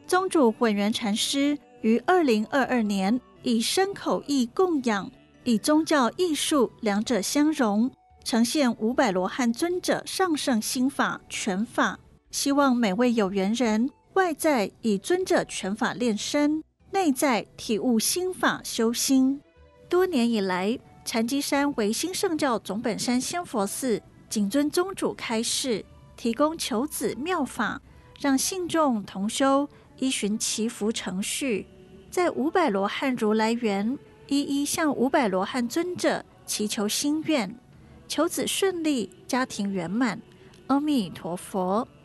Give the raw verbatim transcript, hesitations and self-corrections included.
宗主混元禅师于二零二二年以身口意供养，以宗教艺术两者相融，呈现五百罗汉尊者上圣心法全法，希望每位有缘人外在以尊者全法练身，内在体悟心法修心。多年以来，禅机山唯心圣教总本山仙佛寺谨遵宗主开示，提供求子妙法，让信众同修依循祈福程序，在五百罗汉如来园一一向五百罗汉尊者祈求心愿，求子顺利，家庭圆满。阿弥陀佛。